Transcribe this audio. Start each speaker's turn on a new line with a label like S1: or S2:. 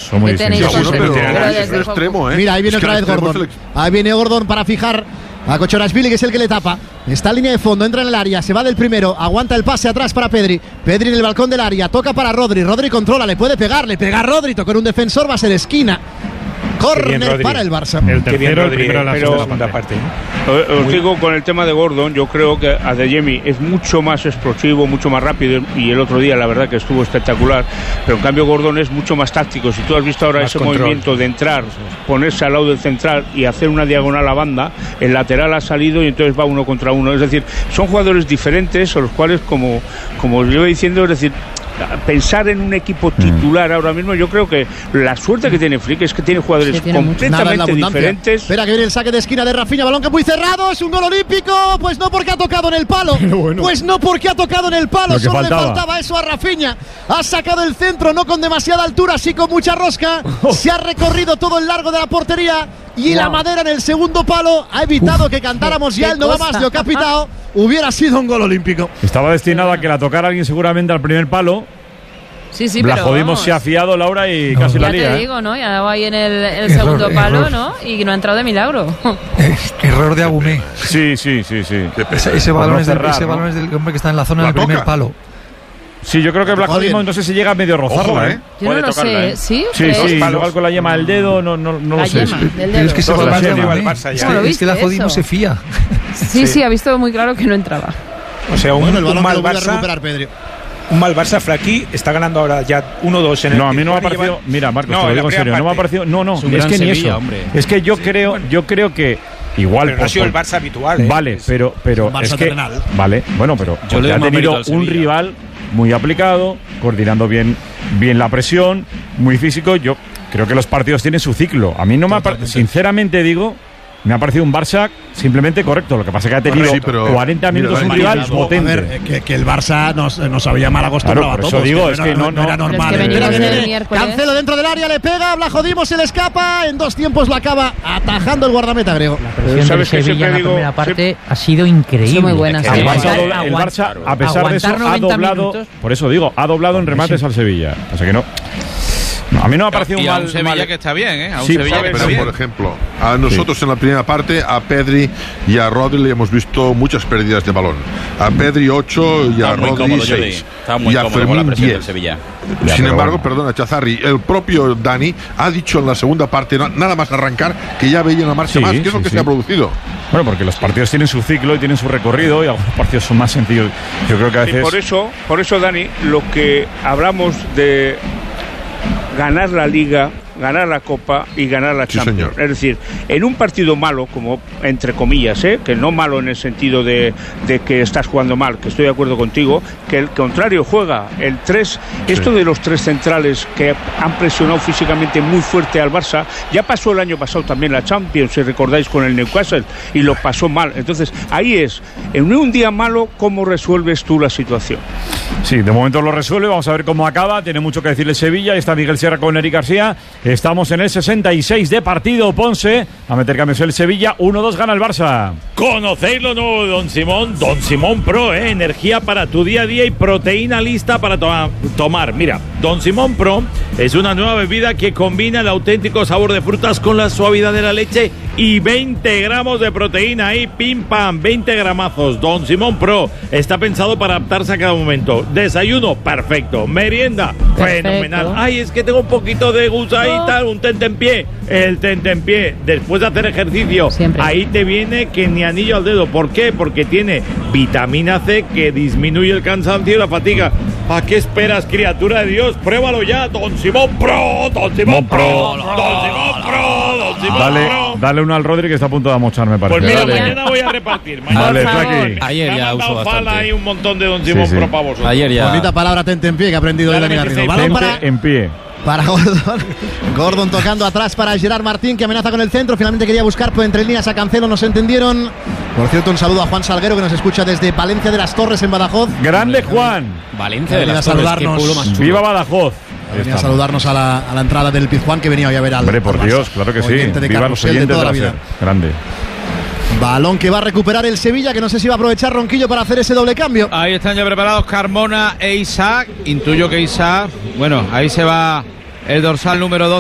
S1: Son muy distintos.
S2: Es un extremo, ¿eh?
S3: Mira, ahí viene otra vez Gordon. Ahí viene Gordon para fijar a Kochorashvili, que es el que le tapa. Está en línea de fondo, entra en el área, se va del primero, aguanta el pase atrás para Pedri. Pedri en el balcón del área, toca para Rodri. Rodri controla, le puede pegar, le pega Rodri, toca en un defensor, va a ser esquina. Córner para el Barça.
S1: El tercero, el primero en la segunda parte.
S4: Os digo, con el tema de Gordon, yo creo que Adeyemi es mucho más explosivo, mucho más rápido, y el otro día la verdad que estuvo espectacular, pero en cambio Gordon es mucho más táctico. Si tú has visto ahora más ese control, movimiento de entrar, ponerse al lado del central y hacer una diagonal a banda, el lateral ha salido y entonces va uno contra uno. Es decir, son jugadores diferentes, a los cuales, como os iba diciendo, es decir, pensar en un equipo titular ahora mismo, yo creo que la suerte que tiene Flick es que tiene jugadores completamente diferentes.
S3: Espera que viene el saque de esquina de Rafinha, balón que es muy cerrado, es un gol olímpico, pues no porque ha tocado en el palo, pues no porque ha tocado en el palo, solo le faltaba eso a Rafinha. Ha sacado el centro, no con demasiada altura, sí con mucha rosca, se ha recorrido todo el largo de la portería y la madera en el segundo palo ha evitado que cantáramos ya el no va más, lo que ha pitado. Hubiera sido un gol olímpico.
S1: Estaba destinado a que la tocara alguien seguramente al primer palo.
S5: Sí,
S1: la jodimos, se ha fiado Laura y casi la liga.
S5: Ya te digo, ¿no? Ya va ahí en el segundo palo, ¿no? Y no ha entrado de milagro.
S6: Error de Agumé.
S1: Sí.
S6: Ese balón es del hombre que está en la zona del primer palo.
S1: Sí, yo creo que Blajovic no sé si llega a medio rozarla, ¿eh?
S5: Yo no lo sé, ¿sí?
S1: Sí, igual con la yema del dedo, no lo sé.
S6: Pero es que ese balón es que la jodimos se fía.
S5: Sí, ha visto muy claro que no entraba.
S7: O sea,
S3: el balón mal Barça, a recuperar Pedri.
S7: Un mal Barça, Fraki está ganando ahora ya 1-2 en el.
S1: No, a mí no me ha parecido. Mira, Marcos, te lo digo en serio, no me ha parecido. No, es que ni eso. Es que yo creo que igual.
S7: Pero no ha sido el Barça habitual.
S1: Vale, pero es que. Vale, bueno, pero ha tenido un rival muy aplicado, coordinando bien la presión, muy físico. Yo creo que los partidos tienen su ciclo. A mí no me ha parecido, sinceramente digo, me ha parecido un Barça simplemente correcto. Lo que pasa es que ha tenido 40 minutos un rival potente.
S3: A ver, que el Barça nos había mal acostumbrado a todos.
S1: Eso digo, es que no
S3: era normal. Cancelo dentro del área, le pega, Blajovic se le escapa, en 2 tiempos lo acaba atajando el guardameta griego.
S8: La presión del Sevilla en la primera parte ha sido increíble.
S5: Muy buena.
S1: El Barça, a pesar de eso, ha doblado. Por eso digo, ha doblado en remates al Sevilla. O sea que no. A mí no me ha parecido
S9: un Sevilla que está bien, ¿eh? A un
S2: sí,
S9: Sevilla
S2: pero por ejemplo, a nosotros en la primera parte, a Pedri y a Rodri le hemos visto muchas pérdidas de balón. A Pedri 8 y a Rodri 6. Y a Fermín 10. Sin embargo, perdona, Chazarri, el propio Dani ha dicho en la segunda parte, nada más arrancar, que ya veía una marcha más. ¿Qué es lo que se ha producido?
S1: Bueno, porque los partidos tienen su ciclo y tienen su recorrido y algunos partidos son más sencillos. Yo creo que a veces.
S4: Y por eso, Dani, lo que hablamos de ganar la Liga, ganar la Copa y ganar la Champions. Es decir, en un partido malo, como entre comillas, que no malo en el sentido de que estás jugando mal, que estoy de acuerdo contigo, que el contrario juega el 3, esto de los 3 centrales que han presionado físicamente muy fuerte al Barça, ya pasó el año pasado también la Champions, si recordáis, con el Newcastle, y lo pasó mal. Entonces, ahí es, en un día malo, ¿cómo resuelves tú la situación?
S1: Sí, de momento lo resuelve, vamos a ver cómo acaba, tiene mucho que decirle Sevilla, está Miguel Sierra con Eric García, estamos en el 66 de partido, Ponce, a meter cambios el Sevilla, 1-2 gana el Barça.
S10: ¿Conocéis lo nuevo de Don Simón? Don Simón Pro, energía para tu día a día y proteína lista para tomar. Mira, Don Simón Pro es una nueva bebida que combina el auténtico sabor de frutas con la suavidad de la leche y 20 gramos de proteína ahí, pim pam, 20 gramazos. Don Simón Pro está pensado para adaptarse a cada momento. Desayuno, perfecto. Merienda, fenomenal. Ay, es que tengo un poquito de gusa y tal, un tentempié. El tentempié, después de hacer ejercicio, siempre. Ahí te viene que ni anillo al dedo. ¿Por qué? Porque tiene vitamina C que disminuye el cansancio y la fatiga. ¿A qué esperas, criatura de Dios? Pruébalo ya, Don Simón Pro, Don Simón Pro, Don Simón Pro, Don Simón Pro.
S1: Dale uno al Rodri que está a punto de amochar, me parece.
S10: Pues mira, mañana voy a repartir.
S8: Ayer ya uso bastante.
S10: Hay un montón de Don Simón Pro para vosotros.
S8: Ayer ya.
S3: Bonita palabra tentempié que ha aprendido Dani Garrido.
S1: Balón en pie.
S3: Para Gordon tocando atrás para Gerard Martín, que amenaza con el centro. Finalmente quería buscar por entre líneas a Cancelo, no se entendieron. Por cierto, un saludo a Juan Salguero, que nos escucha desde Palencia de las Torres, en Badajoz.
S1: Grande Juan.
S8: Valencia de las Torres, qué pueblo más chulo.
S1: Viva Badajoz.
S3: Venía a saludarnos a la entrada del Pizjuán, que venía hoy a ver al.
S1: Hombre, por Dios, claro que sí.
S3: Viva los oyentes de toda la vida.
S1: Grande.
S3: Balón que va a recuperar el Sevilla, que no sé si va a aprovechar Ronquillo para hacer ese doble cambio.
S9: Ahí están ya preparados Carmona e Isaac. Intuyo que Isaac, bueno, ahí se va el dorsal número 2.